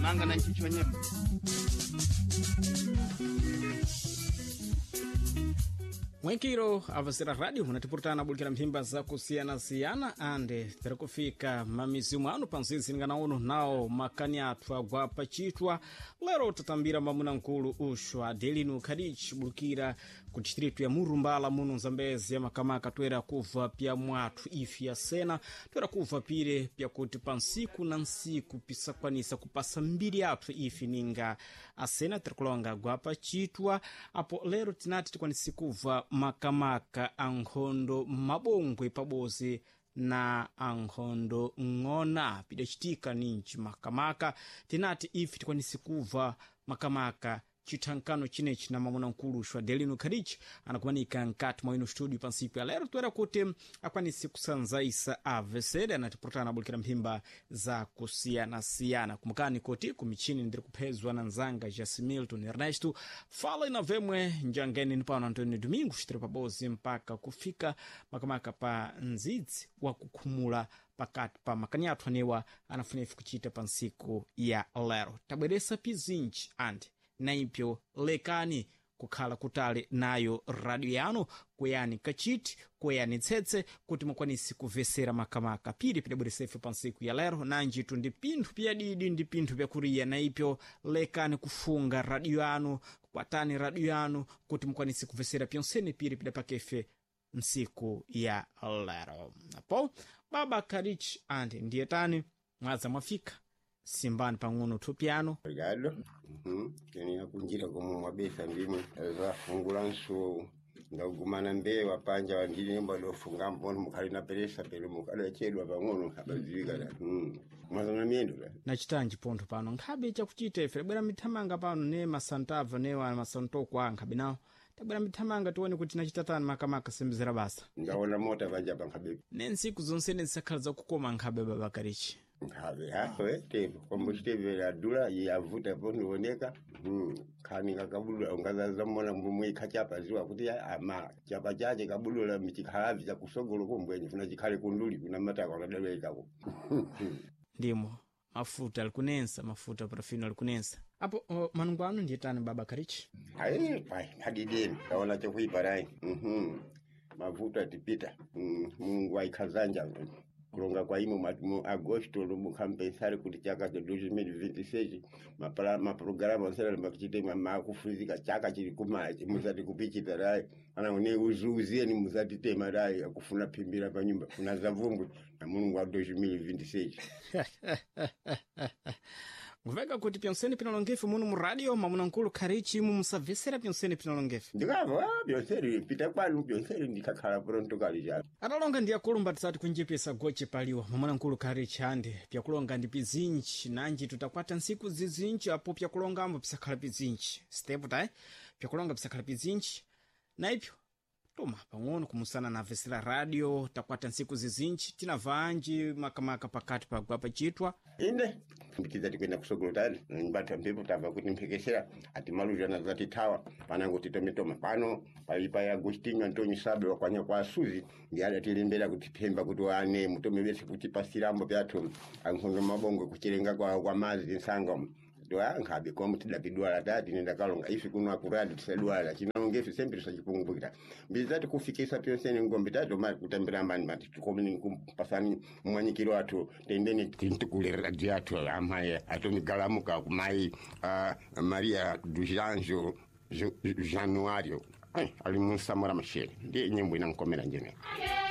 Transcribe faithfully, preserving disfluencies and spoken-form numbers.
nanga na nchicho nyembe. Mwenkiro avasira radio munatipurtana bulikira mphimba za kusiyana-siyana ande tiri kufika mamizimu anu panzizi ninganaono nawo makani athu agwa pachitwa lero tatambira mamuna nkulu ushwa Adelino Khadich bulukira ku distritu ya Murumbala muno Nzambezi ya makamaka twera kuva pya mwathu ifi ya sena twera kuva pire pya kuti pansiku na nsiku pisakwanisa kupasa mbiri athu ifi ninga asena tiri kulonga agwa pachitwa apo lero tinati tikwanisi kuva makamaka ankhondo mabongwe pabozi na ankhondo ng'ona pidachitika ninji makamaka tinati ifi tikwanisi kuva makamaka chithankano chinechi na mamuna nkulu ushwa Adelino Khadich anakumanika nkati mwa ino studio pansiku ya lero twera kuti akwanisi kusanzaisa avesede anatipurtana bulikira mphimba za kusiyana-siyana kumukani koti kumichini ndiri kuphezwa na nzanga Jasimilton Ernesto fala ina vemwe njangeni nipano Antonio Domingo chitiri pabozi mpaka kufika makamaka pa nzidzi wa kukhumula pakati pa makani athu anewa anafunefu kuchita pansiku ya lero tabweresa pizinji andi naipyo lekani kukhala kutale nayo radio yanu kuyani kachiti kuyani tsetse kuti mukwanisi kuvesera makamaka pili pidabweresefe pansiku ya lero nanjitu ndi pinthu pya didi ndi pinthu pya kuriya naipyo lekani kufunga radio yanu kukwatani radio yanu kuti mukwanisi kuvesera pyonsene pili pidapakefe nsiku ya lero apo baba Khadich andi ndiye tani mwaza mwafika simbani pang'ono tupiano obrigado uhum keni akunjira como mabesa ndimo za fungulanso ngagumana mbewa panja wandini mbalo funga mbono mukali na peresa pelo mukali chedwa pang'ono kabazika la mhm mwaza na miendo la na chitanji ponto pano nkhabe chakuchita ife bwera mithamanga pano ne masantava ne wa masanto kwa nkhabe nawo tabwera mithamanga tuone kuti nachitatani makamaka sembezera basa ngaona mota panja pankhabe nensiku zonse nezisakhala za kukoma nkhabe baba Khadich Habe hawe tevu kombo steve la dula yavuta pondo oneka mm kani kakabulu ungaza zamona mbumwe kachapa ziwa kuti ama chapa chache kabulu la michikhavi cha kusogolo kombwenye funa chikhale kunduli kuna mata kwa kadaleka ko ndimo mafuta alikunensa mafuta parafino alikunensa apo uh, manungwanu ndiye tani baba Khadich ai pai hadideni kaona cha kuiparai mhm mafuta tipita mm Mungu aikazanja kulonga kwa imo mu agosto lumu kampensari kuti chaka cha dois mil e vinte e seis mapala maprograma sera mbakichite mama kufuzika chaka chiri kumaji muzati kupichita rai ana une uzuzie ni muzati tema rai akufuna pimbira pa nyumba kuna zavumbu na Mungu wa dois mil e vinte e seis Nguveka kuti pyonsene pinalongefe muno mu radio mamuna nkulu Khadich mu musavesera pyonsene pinalongefe ndikava pyonsene pita kwanu pyonsene ndikakhala pronto kali ja analonga ndi akulumba tisati kunjepesa goche paliwa mamuna nkulu Khadich ande pyakulonga ndi pizinchi nanji tutakwata nsiku zizinchi apo pyakulongamo pisakhala pizinchi step tai pyakulonga pisakhala pizinchi naipyo toma pang'ono kumusana na vesera radio takwata nsiku zizinchi tina vanji makamaka pakati pa gwapa chitwa inde mbikiza tikwenda kusogolotani mbata mpepo tava kuti mpekesera ati maluja na zati tawa panango titometoma pano palipa ya Agostinho Antonio Sabe wakwanya kwa Suzi ndiada tilembera kuti pemba kuti wane mutomebese kuti pasirambo pyathu ankhondo mabongo kuchilenga kwa kwa mazi nsanga doa ngabe komu tidapidwa la dadi nenda kalonga ifi kuno akuradi tisadwa la chinongefu sempre sachipungubuka bizati kufikisa pyonsene ngombe tato mali kutambira mani mati tukomini kumpasani mwanyikiro watu tendeni tintukule radio yatu amaye atomigalamuka kumai uh, Maria do Janjo Januario ali munsamura mashele ndiye nyimbo inankomera njene